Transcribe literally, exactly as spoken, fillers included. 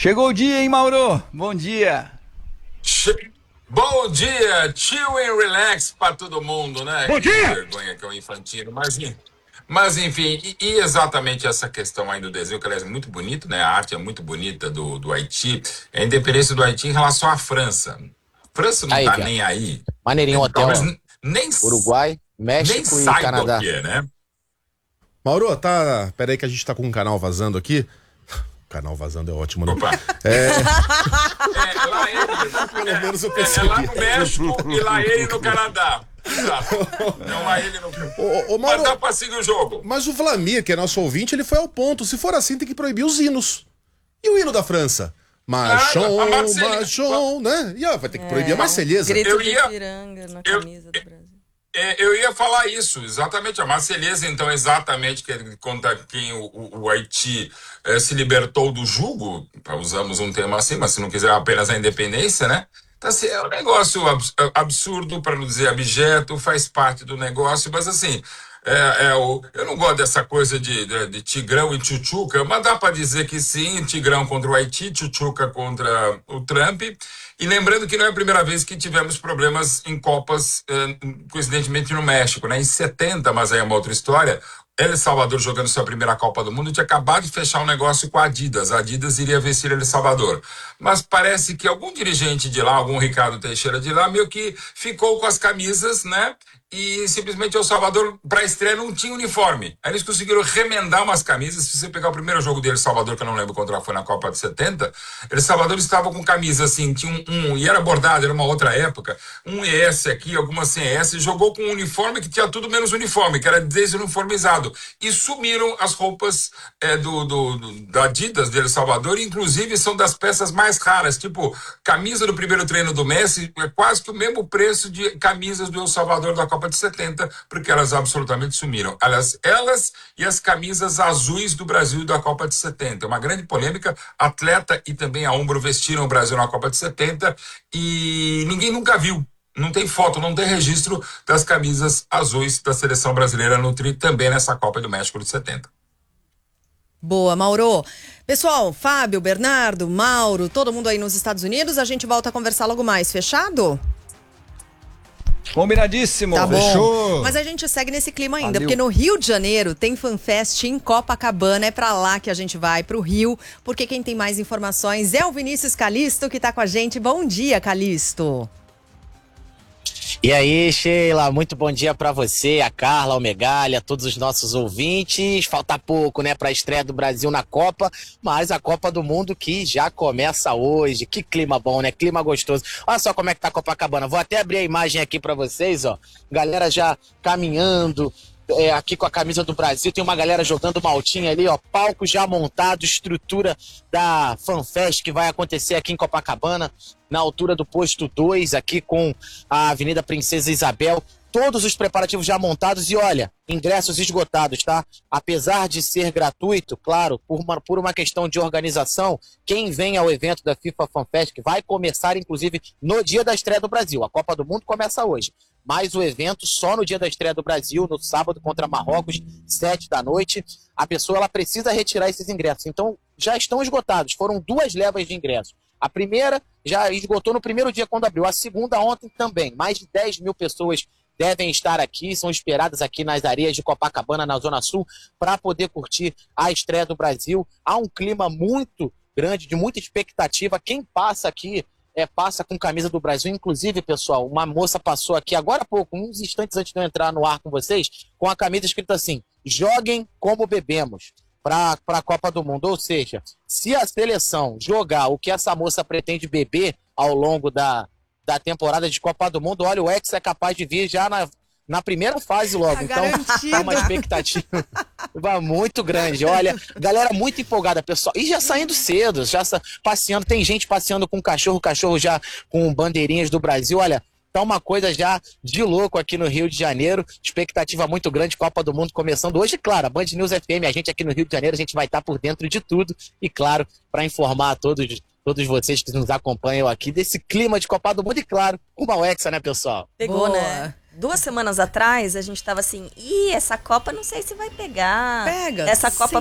Chegou o dia, hein, Mauro? Bom dia. Che... Bom dia, chill and relax pra todo mundo, né? Bom que dia! vergonha que é o infantino, mas, mas enfim, e, e exatamente essa questão aí do desenho, que aliás é muito bonito, né? A arte é muito bonita do, do Haiti, é a independência do Haiti em relação à França. A França não Aí, tá cara. nem aí. Maneirinho hotel, Talvez ó. n- nem, Uruguai, nem México e saiba Canadá. o que é, né? Mauro, tá. Pera aí que a gente tá com um canal vazando aqui. Canal vazando é ótimo, né? Opa. É, É, lá ele, pelo menos eu é, é percebi. lá no México e lá ele no Canadá. Exato. Não, lá ele no Ô, ô, Mas Mauro, dá pra seguir o jogo. mas o Vlamir, que é nosso ouvinte, ele foi ao ponto. Se for assim, tem que proibir os hinos. E o hino da França? Machon, a Marselha- machon, né? E ó, vai ter que proibir a Marselhesa. Grito Eu de ia- piranga na eu- camisa do Brasil. É, eu ia falar isso, exatamente. A Marselhesa, então, exatamente, que ele conta quem o, o- o Haiti eh, se libertou do jugo, usamos um termo assim, mas se não quiser apenas a independência, né? Então, assim, é um negócio abs- absurdo, para não dizer abjeto, faz parte do negócio, mas assim, é, é o, eu não gosto dessa coisa de, de, de Tigrão e Tchutchuca, mas dá para dizer que sim, Tigrão contra o Haiti, Tchutchuca contra o Trump. E lembrando que não é a primeira vez que tivemos problemas em Copas, eh, coincidentemente no México, né? Em setenta, mas aí é uma outra história, El Salvador jogando sua primeira Copa do Mundo tinha acabado de fechar um negócio com a Adidas. A Adidas iria vestir El Salvador. Mas parece que algum dirigente de lá, algum Ricardo Teixeira de lá, meio que ficou com as camisas, né? E simplesmente El Salvador, para a estreia, não tinha uniforme. Aí eles conseguiram remendar umas camisas. Se você pegar o primeiro jogo dele, El Salvador, que eu não lembro contra foi na Copa de setenta, El Salvador estava com camisa assim, tinha um, um e era bordado, era uma outra época, um E S aqui, algumas sem E S, jogou com um uniforme que tinha tudo menos uniforme, que era desuniformizado. E sumiram as roupas é, do, do, do, da Adidas de El Salvador, e inclusive são das peças mais raras, tipo, camisa do primeiro treino do Messi é quase que o mesmo preço de camisas do El Salvador da Copa de setenta, porque elas absolutamente sumiram. Elas, elas e as camisas azuis do Brasil da Copa de setenta. Uma grande polêmica, atleta e também a Umbro vestiram o Brasil na Copa de setenta e ninguém nunca viu. Não tem foto, não tem registro das camisas azuis da seleção brasileira no Tri também nessa Copa do México de setenta. Boa, Mauro. Pessoal, Fábio, Bernardo, Mauro, todo mundo aí nos Estados Unidos, a gente volta a conversar logo mais, fechado? Combinadíssimo. Tá bom. Fechou. Mas a gente segue nesse clima ainda, Valeu. porque no Rio de Janeiro tem FanFest em Copacabana, é pra lá que a gente vai, pro Rio, porque quem tem mais informações é o Vinícius Calisto, que tá com a gente. Bom dia, Calisto. E aí, Sheila, muito bom dia pra você, a Carla, o Megalha, todos os nossos ouvintes. Falta pouco, né, pra estreia do Brasil na Copa, mas a Copa do Mundo que já começa hoje. Que clima bom, né? Clima gostoso. Olha só como é que tá Copacabana. Vou até abrir a imagem aqui pra vocês, ó. Galera já caminhando. É, aqui com a camisa do Brasil, tem uma galera jogando maltinha ali, ó, palco já montado, estrutura da FanFest que vai acontecer aqui em Copacabana, na altura do posto dois, aqui com a Avenida Princesa Isabel. Todos os preparativos já montados e olha, ingressos esgotados, tá? Apesar de ser gratuito, claro, por uma, por uma questão de organização, quem vem ao evento da FIFA FanFest, que vai começar inclusive no dia da estreia do Brasil, a Copa do Mundo começa hoje, mas o evento só no dia da estreia do Brasil, no sábado contra Marrocos, sete da noite, a pessoa ela precisa retirar esses ingressos, então já estão esgotados, foram duas levas de ingressos. A primeira já esgotou no primeiro dia quando abriu, a segunda ontem também, mais de dez mil pessoas devem estar aqui, são esperadas aqui nas areias de Copacabana, na Zona Sul, para poder curtir a estreia do Brasil. Há um clima muito grande, de muita expectativa. Quem passa aqui, é, passa com camisa do Brasil. Inclusive, pessoal, uma moça passou aqui agora há pouco, uns instantes antes de eu entrar no ar com vocês, com a camisa escrita assim, joguem como bebemos, para a Copa do Mundo. Ou seja, se a seleção jogar o que essa moça pretende beber ao longo da... da temporada de Copa do Mundo, olha, o Hexa é capaz de vir já na, na primeira fase logo. Tá então, garantido. tá uma expectativa muito grande. Olha, galera muito empolgada, pessoal. E já saindo cedo, já sa... passeando. Tem gente passeando com cachorro, cachorro já com bandeirinhas do Brasil. Olha, tá uma coisa já de louco aqui no Rio de Janeiro. Expectativa muito grande, Copa do Mundo começando hoje. Claro, a Band News F M, a gente aqui no Rio de Janeiro, a gente vai estar por dentro de tudo. E claro, para informar a todos... todos vocês que nos acompanham aqui, desse clima de Copa do Mundo e, claro, uma Hexa, né, pessoal? Boa. Pegou, né? Duas semanas atrás, a gente tava assim, ih, essa Copa não sei se vai pegar. Pega. Essa Copa